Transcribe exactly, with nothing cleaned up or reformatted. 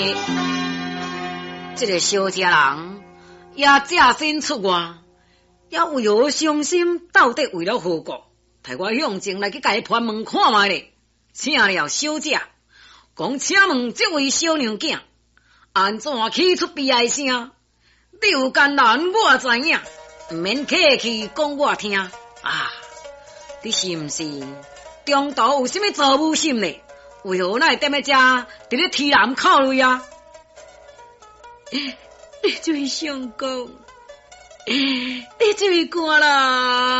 这个小家人也假身出外，也为何伤心？到底为了何故？替我向前来去甲伊盘问看卖咧。请了小姐，讲请问这位小娘囝，安怎起出悲哀声？你有艰难，我知影，毋免客气讲我听啊！你是毋是中途有啥物做母心咧？为何那会踮咧遮，伫咧提篮考虑啊？你就是想讲，你就是干啦？